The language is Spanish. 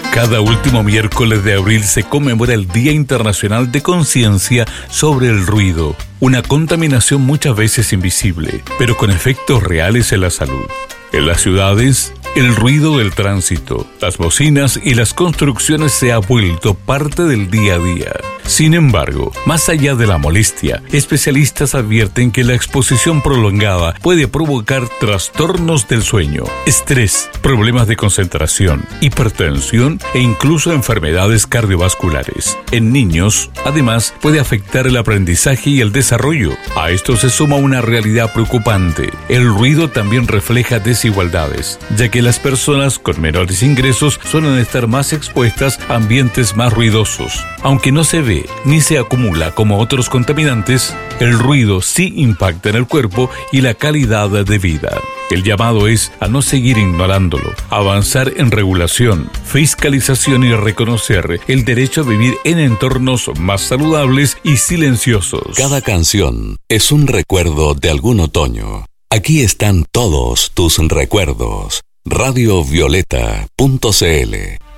Cada último miércoles de abril se conmemora el Día Internacional de Conciencia sobre el Ruido, una contaminación muchas veces invisible, pero con efectos reales en la salud. En las ciudades, el ruido del tránsito, las bocinas y las construcciones se ha vuelto parte del día a día. Sin embargo, más allá de la molestia, especialistas advierten que la exposición prolongada puede provocar trastornos del sueño, estrés, problemas de concentración, hipertensión e incluso enfermedades cardiovasculares. En niños, además, puede afectar el aprendizaje y el desarrollo. A esto se suma una realidad preocupante. El ruido también refleja desigualdades, ya que las personas con menores ingresos suelen estar más expuestas a ambientes más ruidosos. Aunque no se ve ni se acumula como otros contaminantes, el ruido sí impacta en el cuerpo y la calidad de vida. El llamado es a no seguir ignorándolo, avanzar en regulación, fiscalización y reconocer el derecho a vivir en entornos más saludables y silenciosos. Cada canción es un recuerdo de algún otoño. Aquí están todos tus recuerdos. radiovioleta.cl